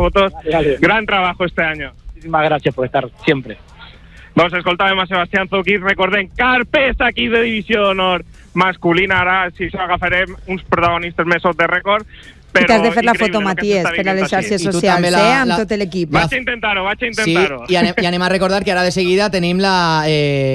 fotos. Vale. Gran trabajo este año. Muchísimas gracias por estar siempre. Doncs escoltàvem a Sebastián Zuquis, recordem, carpes aquí de divisió d'honor masculina, ara si això agafarem uns protagonistes més de rècord. I t'has de fer la foto, Matías, per a les xarxes socials, amb tot l'equip. Vaig a intentar-ho. Sí, i anem a recordar que ara de seguida tenim la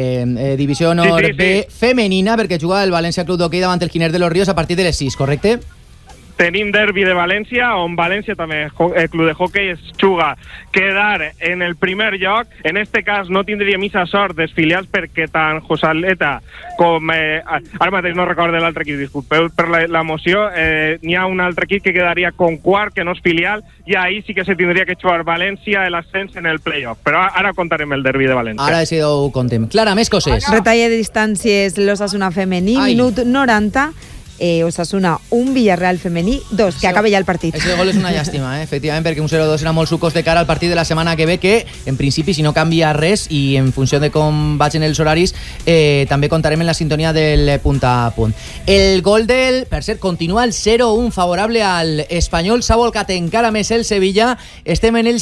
divisió honor B femenina, perquè juga el València Club d'Hoquei davant el Ginés de los Ríos a partir de les 6, correcte? Tenim derbi de València, on València també, el club de hoquei, es juga quedar en el primer lloc. En este cas no tindria missa sort dels filials perquè tant Josaleta com... ara mateix no recordo l'altre equip, disculpeu per l'emoció. N'hi ha un altre equip que quedaria com quart, que no és filial, i ahí sí que se tindria que jugar València l'ascens en el playoff. Però ara contarem el derbi de València. Ara si ho contem. Clara, més coses. Retalla de distàncies l'Osasuna femení, minut 90... Osasuna 1, Villarreal femení 2, que acaba ja el partit. Ese gol és una llàstima, efectivament, perquè un 0-2 era molt sucós de cara al partit de la setmana que ve, que en principi, si no canvia res i en funció de com vagin els horaris, també contarem en la sintonia del punt a punt. El gol del... Per cert, continua el 0-1 favorable al Espanyol. S'ha volcat encara més el Sevilla. Estem en el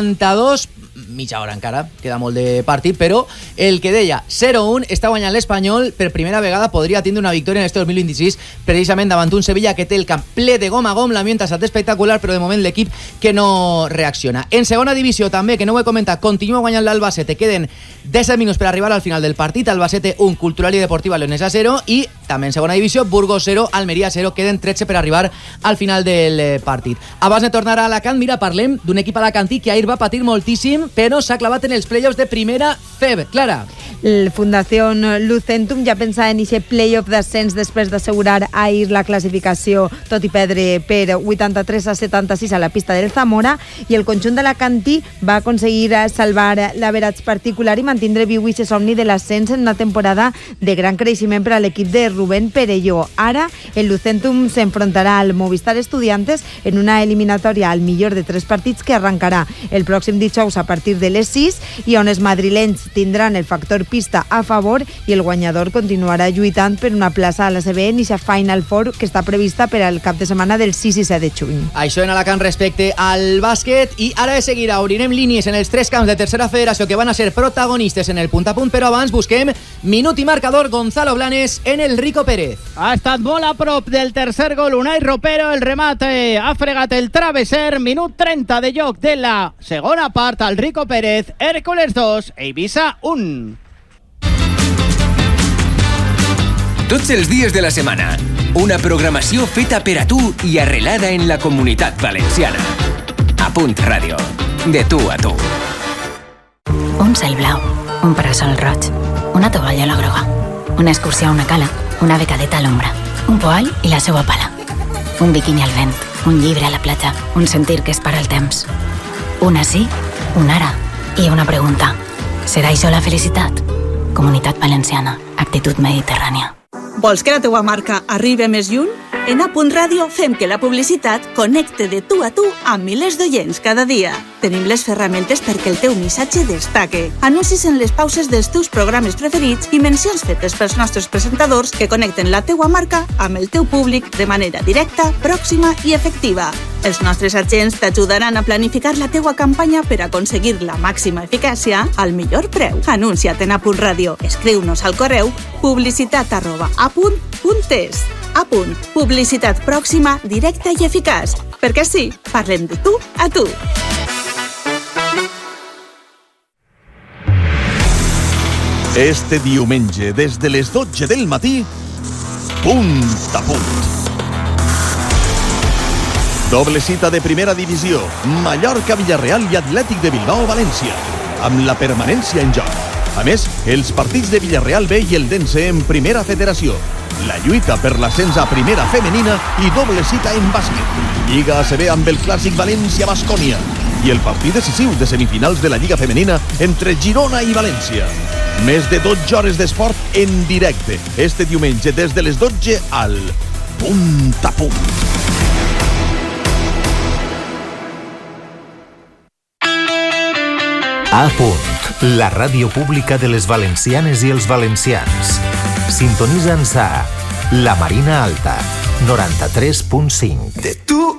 62, mitja hora encara, queda molt de partit, però el que deia 0-1 està guanyant l'Espanyol. Per primera vegada podria tindre una victòria en este 2026, precisament davant un Sevilla que té el camp ple de gom a gom, l'ambient ha estat espectacular, però de moment l'equip que no reacciona. En segona divisió també, que no ho he comentat, continua guanyant l'Albacete, queden 17 minuts per arribar al final del partit, Albacete 1, Cultural i Deportiva Leonesa 0, i també en segona divisió, Burgos 0, Almeria 0, queden 13 per arribar al final del partit. Abans de tornar a Alacant, mira, parlem d'un equip alacantí que ahir va patir moltíssim, però s'ha clavat en els playoffs de primera FEB. Clara. El Fundació Lucentum ja pensava en aquest playoff d'ascens després d'assegurar ahir la classificació, tot i perdre per 83-76 a la pista del Zamora, i el conjunt d'Alacantí va aconseguir salvar l'average particular i mantindre viu i somni de l'ascens en una temporada de gran creixement per a l'equip de Rubén Perelló. Ara, el Lucentum s'enfrontarà al Movistar Estudiantes en una eliminatòria al millor de 3 partits que arrencarà el pròxim dijous a partir de les 6 i on els madrilenys tindran el factor pista a favor i el guanyador continuarà lluitant per una plaça a la CB en aquesta Final Four que està prevista per al cap de setmana del 6 i 7 de juny. Això en Alacant respecte al bàsquet, i ara de seguida obrirem línies en els 3 camps de tercera federació que van a ser protagonistes en el punt a punt, però abans busquem minut i marcador. Gonzalo Blanes en el Rico Pérez. Ha estat molt a prop del tercer gol Unai Ropero, el remate ha fregat el travesser, minut 30 de joc de la segona part al Rico Pérez, Hércules 2, Eivissa 1. Tots els dies de la setmana, una programació feta per a tu i arrelada en la comunitat valenciana. A Punt Ràdio, de tu a tu. Un cel blau, un parasol roig, una tovallola groga, una excursió a una cala, una becadeta a l'ombra, un poall i la seua pala, un biquini al vent, un llibre a la platja, un sentir que es para el temps, una sí, un ara i una pregunta. Serà això la felicitat? Comunitat Valenciana, actitud mediterrània. Vols que la teua marca arribi més lluny? En A Punt Ràdio fem que la publicitat connecte de tu a tu amb milers d'oients cada dia. Tenim les ferramentes perquè el teu missatge destaque. Anuncis en les pauses dels teus programes preferits i mencions fetes pels nostres presentadors que connecten la teua marca amb el teu públic de manera directa, pròxima i efectiva. Els nostres agents t'ajudaran a planificar la teua campanya per aconseguir la màxima eficàcia al millor preu. Anuncia't en A Punt Ràdio. Escriu-nos al correu publicitat@apunt.es. A Punt. Publicitat pròxima, directa i eficaç. Perquè sí, parlem de tu a tu. Este diumenge, des de les 12 del matí, Punt a Punt. Doble cita de primera divisió, Mallorca, Villarreal i Atlètic de Bilbao, València, amb la permanència en joc. A més, els partits de Villarreal B i el Dense en primera federació, la lluita per l'ascens a primera femenina i doble cita en bàsquet. Lliga ACB amb el clàssic València-Bascònia i el partit decisiu de semifinals de la Lliga Femenina entre Girona i València. Més de 12 hores d'esport en directe, este diumenge des de les 12 al Punt a Punt. A Punt, la ràdio pública de les valencianes i els valencians. Sintonitza'ns a La Marina Alta, 93.5. De tu